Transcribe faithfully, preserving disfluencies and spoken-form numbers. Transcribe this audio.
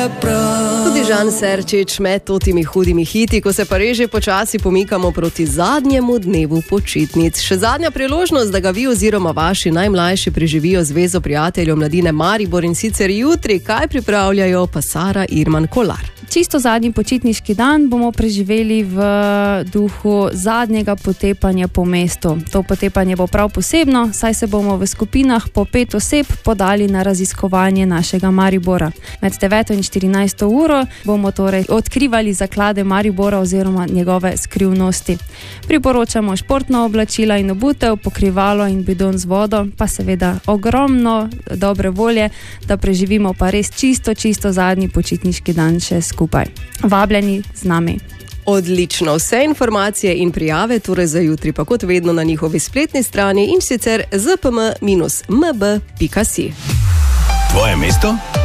prav. Tudi Žan Serčič med totimi hudimi hiti, ko se pa reže počasi pomikamo proti zadnjemu dnevu počitnic. Še zadnja priložnost, da ga vi oziroma vaši najmlajši preživijo Zvezo prijateljev mladine Maribor, in sicer jutri. Kaj pripravljajo, pa Sara Irman Kolar. Čisto zadnji počitniški dan bomo preživeli v duhu zadnjega potepanja po mestu. To potepanje bo prav posebno, saj se bomo v skupinah po pet oseb podali na raziskovanje našega Maribora. Med deveto in štirinajsto uro bomo torej odkrivali zaklade Maribora oziroma njegove skrivnosti. Priporočamo športno oblačila in obutev, pokrivalo in bidon z vodo, pa seveda ogromno dobre volje, da preživimo pa res čisto, čisto zadnji počitniški dan še skupaj. Vabljeni z nami. Odlično, vse informacije in prijave torej za jutri pa kot vedno na njihovi spletni strani, in sicer z p m dash m b pika si. Tvoje mesto?